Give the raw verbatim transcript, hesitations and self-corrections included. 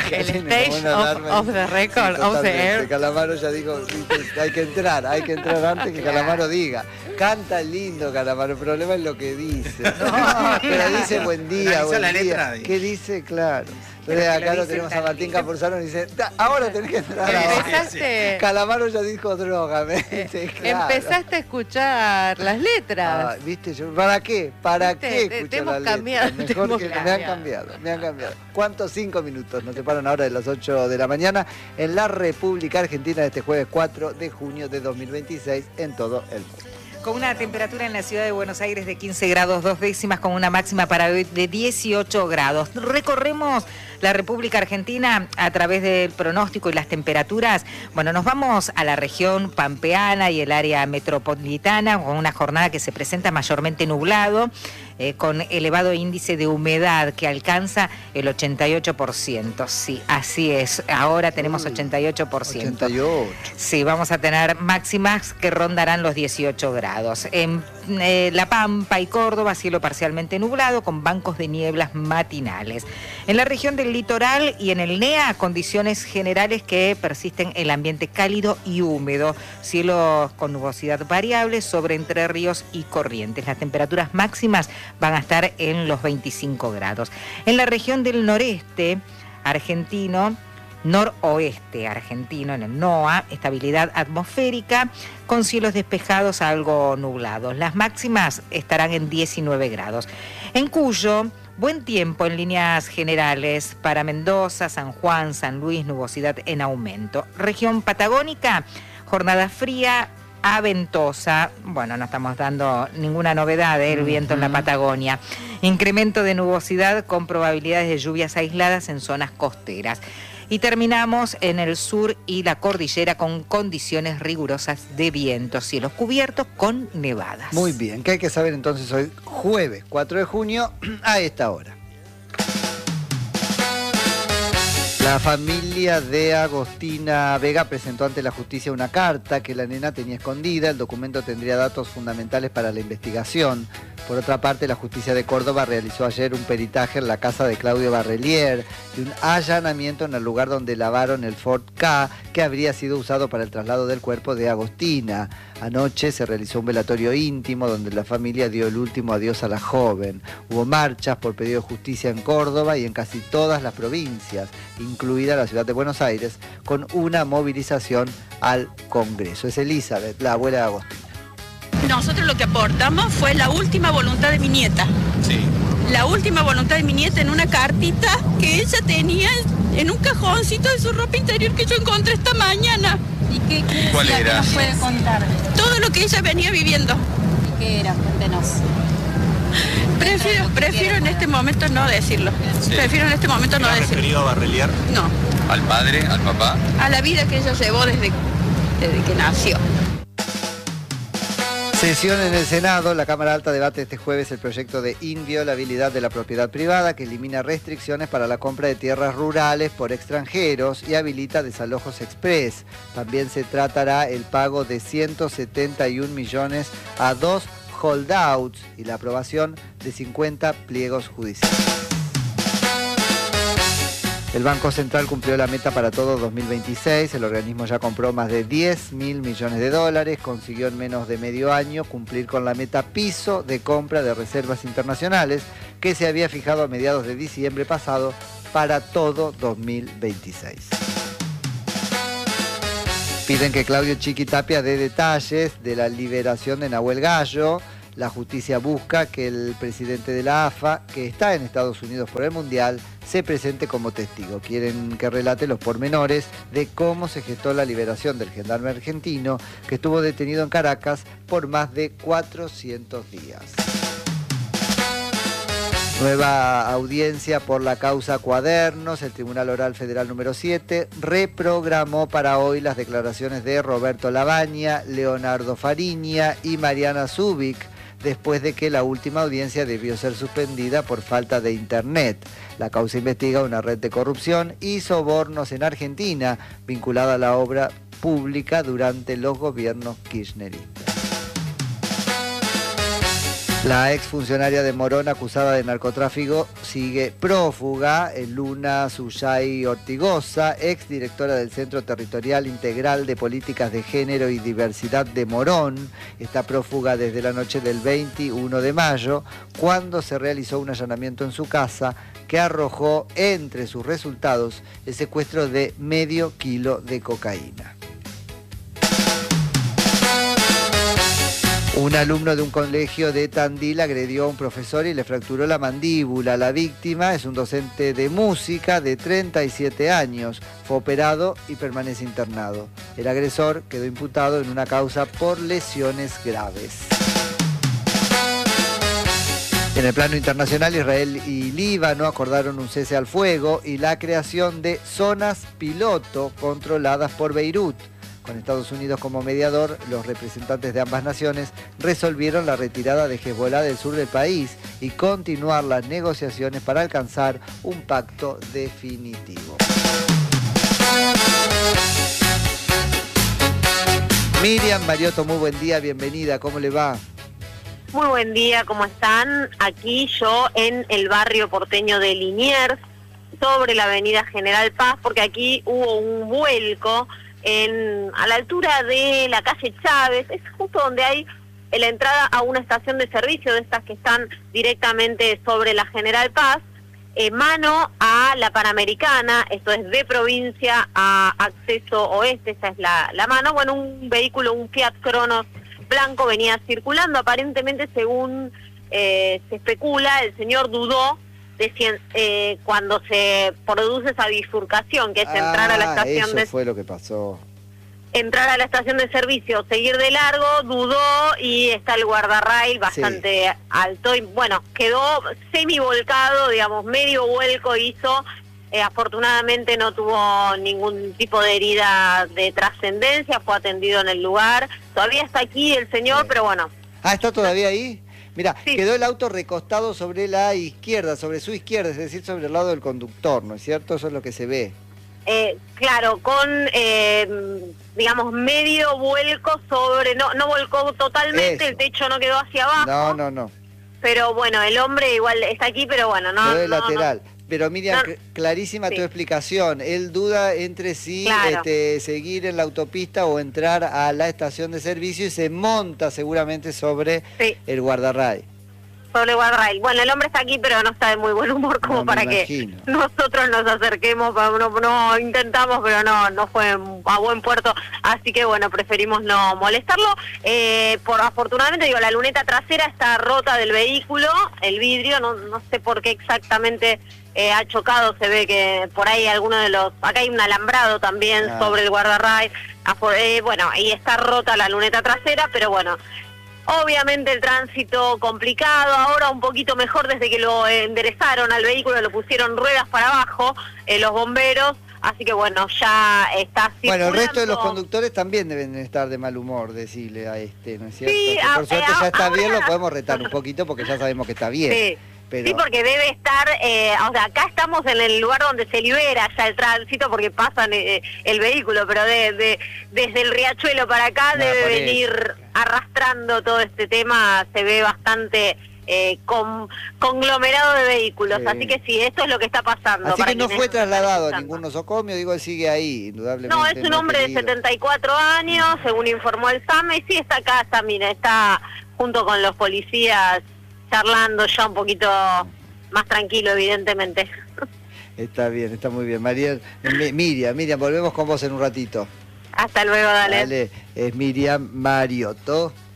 El stage of, of the record, sí, of the air. Calamaro ya dijo, hay que entrar, hay que entrar antes que Calamaro diga. Canta lindo Calamaro, el problema es lo que dice. No, pero dice buen día, buen la día. Letra, ¿Qué dice? Claro. Entonces acá lo tenemos a Martín Caporzano y dice, ahora tenés que entrar. Empezaste, Calamaro ya dijo droga, me dice, claro. Empezaste a escuchar las letras. Ah, ¿viste? Yo, ¿para qué? ¿Para ¿Viste? qué Te- escucho te hemos las letras? cambiado, te Mejor hemos que me han cambiado. cambiado, me han cambiado. ¿Cuántos? Cinco minutos nos separan ahora de las ocho de la mañana en la República Argentina de este jueves cuatro de junio de dos mil veintiséis en todo el mundo. Con una temperatura en la ciudad de Buenos Aires de quince grados dos décimas, con una máxima para hoy de dieciocho grados. Recorremos la República Argentina a través del pronóstico y las temperaturas. Bueno, nos vamos a la región pampeana y el área metropolitana, con una jornada que se presenta mayormente nublado, eh, con elevado índice de humedad que alcanza el ochenta y ocho por ciento. Sí, así es. Ahora tenemos ochenta y ocho por ciento. ochenta y ocho. Sí, vamos a tener máximas que rondarán los dieciocho grados. En eh, La Pampa y Córdoba, cielo parcialmente nublado con bancos de nieblas matinales. En la región del litoral y en el N E A, condiciones generales que persisten el ambiente cálido y húmedo. Cielos con nubosidad variable sobre Entre Ríos y Corrientes. Las temperaturas máximas van a estar en los veinticinco grados. En la región del noreste argentino, noroeste argentino, en el NOA, estabilidad atmosférica con cielos despejados a algo nublados. Las máximas estarán en diecinueve grados. En Cuyo, buen tiempo en líneas generales para Mendoza, San Juan, San Luis, nubosidad en aumento. Región patagónica, jornada fría a ventosa. Bueno, no estamos dando ninguna novedad del viento en la Patagonia. Incremento de nubosidad con probabilidades de lluvias aisladas en zonas costeras. Y terminamos en el sur y la cordillera con condiciones rigurosas de viento, cielos cubiertos con nevadas. Muy bien, ¿qué hay que saber entonces hoy, jueves cuatro de junio, a esta hora? La familia de Agostina Vega presentó ante la justicia una carta que la nena tenía escondida. El documento tendría datos fundamentales para la investigación. Por otra parte, la justicia de Córdoba realizó ayer un peritaje en la casa de Claudio Barrelier y un allanamiento en el lugar donde lavaron el Ford Ka, que habría sido usado para el traslado del cuerpo de Agostina. Anoche se realizó un velatorio íntimo donde la familia dio el último adiós a la joven. Hubo marchas por pedido de justicia en Córdoba y en casi todas las provincias, incluida la ciudad de Buenos Aires, con una movilización al Congreso. Es Elizabeth, la abuela de Agostina. Nosotros lo que aportamos fue la última voluntad de mi nieta. Sí. La última voluntad de mi nieta en una cartita que ella tenía en un cajoncito de su ropa interior que yo encontré esta mañana. ¿Y qué, qué ¿Cuál decía? era? ¿Qué nos puede contar? Todo lo que ella venía viviendo. ¿Y qué era? Cuéntenos. Prefiero, prefiero en este momento no decirlo. Sí. Prefiero en este momento no ¿Era decirlo. referido a Barrelier? No, ¿Al padre? ¿Al papá? a la vida que ella llevó desde, desde que nació. Sesión en el Senado. La Cámara Alta debate este jueves el proyecto de inviolabilidad de la propiedad privada que elimina restricciones para la compra de tierras rurales por extranjeros y habilita desalojos express. También se tratará el pago de ciento setenta y un millones a dos holdouts y la aprobación de cincuenta pliegos judiciales. El Banco Central cumplió la meta para todo dos mil veintiséis, el organismo ya compró más de diez mil millones de dólares, consiguió en menos de medio año cumplir con la meta piso de compra de reservas internacionales que se había fijado a mediados de diciembre pasado para todo dos mil veintiséis. Piden que Claudio Chiqui Tapia dé detalles de la liberación de Nahuel Gallo. La justicia busca que el presidente de la A F A, que está en Estados Unidos por el Mundial, se presente como testigo. Quieren que relate los pormenores de cómo se gestó la liberación del gendarme argentino que estuvo detenido en Caracas por más de cuatrocientos días. Nueva audiencia por la causa Cuadernos. El Tribunal Oral Federal número siete reprogramó para hoy las declaraciones de Roberto Labaña, Leonardo Fariña y Mariana Zubik, después de que la última audiencia debió ser suspendida por falta de internet. La causa investiga una red de corrupción y sobornos en Argentina vinculada a la obra pública durante los gobiernos kirchneristas. La exfuncionaria de Morón acusada de narcotráfico sigue prófuga. Luna Suyay Ortigosa, exdirectora del Centro Territorial Integral de Políticas de Género y Diversidad de Morón, está prófuga desde la noche del veintiuno de mayo, cuando se realizó un allanamiento en su casa que arrojó entre sus resultados el secuestro de medio kilo de cocaína. Un alumno de un colegio de Tandil agredió a un profesor y le fracturó la mandíbula. La víctima es un docente de música de treinta y siete años. Fue operado y permanece internado. El agresor quedó imputado en una causa por lesiones graves. En el plano internacional, Israel y Líbano acordaron un cese al fuego y la creación de zonas piloto controladas por Beirut. Con Estados Unidos como mediador, los representantes de ambas naciones resolvieron la retirada de Hezbolá del sur del país y continuar las negociaciones para alcanzar un pacto definitivo. Miriam Mariotto, muy buen día, bienvenida, ¿cómo le va? Muy buen día, ¿cómo están? Aquí yo en el barrio porteño de Liniers, sobre la avenida General Paz, porque aquí hubo un vuelco en a la altura de la calle Chávez, es justo donde hay la entrada a una estación de servicio de estas que están directamente sobre la General Paz, eh, mano a la Panamericana, esto es de provincia a acceso oeste, esa es la, la mano. Bueno, un vehículo, un Fiat Cronos blanco venía circulando, aparentemente según eh, se especula, el señor dudó de si, eh, cuando se produce esa bifurcación, que es ah, entrar a la estación eso de... fue lo que pasó. Entrar a la estación de servicio, seguir de largo, dudó y está el guardarrail bastante sí. alto y bueno, quedó semi-volcado, digamos, medio vuelco hizo, eh, afortunadamente no tuvo ningún tipo de herida de trascendencia, fue atendido en el lugar, todavía está aquí el señor, sí. pero bueno. Ah, ¿está todavía ahí? Mira, sí. quedó el auto recostado sobre la izquierda, sobre su izquierda, es decir, sobre el lado del conductor, ¿no es cierto? Eso es lo que se ve. Eh, claro, con, eh, digamos, medio vuelco sobre, no no volcó totalmente, Eso. El techo no quedó hacia abajo. No, no, no. Pero bueno, el hombre igual está aquí, pero bueno, no... Quedó de no, lateral. No. Pero Miriam, No. clarísima Sí. tu explicación. Él duda entre sí Claro. este, seguir en la autopista o entrar a la estación de servicio y se monta seguramente sobre Sí. el guardarray. Sobre guardarrail. Bueno, el hombre está aquí, pero no está de muy buen humor como No, me para imagino. que nosotros nos acerquemos. No, no intentamos, pero no no fue a buen puerto. Así que bueno, preferimos no molestarlo. Eh, por afortunadamente, digo, la luneta trasera está rota del vehículo, el vidrio, no, no sé por qué exactamente eh, ha chocado. Se ve que por ahí alguno de los... Acá hay un alambrado también Ah. sobre el guardarrail. Afor- eh, bueno, y está rota la luneta trasera, pero bueno... Obviamente el tránsito complicado, ahora un poquito mejor desde que lo enderezaron al vehículo, lo pusieron ruedas para abajo, eh, los bomberos, así que bueno, ya está circulando. Bueno, el resto de los conductores también deben estar de mal humor, decirle a este, ¿no es cierto? Sí, Que a- por suerte eh, ya está ahora- bien, lo podemos retar un poquito porque ya sabemos que está bien. Sí. Pero... Sí, porque debe estar, eh, o sea, acá estamos en el lugar donde se libera ya el tránsito porque pasan eh, el vehículo, pero de, de, desde el Riachuelo para acá No, debe por eso. venir arrastrando todo este tema, se ve bastante eh, con, conglomerado de vehículos, Sí. así que sí, esto es lo que está pasando. Así para que no quienes fue nos están trasladado a escuchando. ningún nosocomio, digo, él sigue ahí, indudablemente. No, es un no hombre de querido. setenta y cuatro años, según informó el SAME, y sí está acá, está, mira, está junto con los policías charlando ya un poquito más tranquilo, evidentemente. Está bien, está muy bien. María, Mi- Miriam, Miriam, volvemos con vos en un ratito. Hasta luego, dale. Dale, es Miriam Mariotto.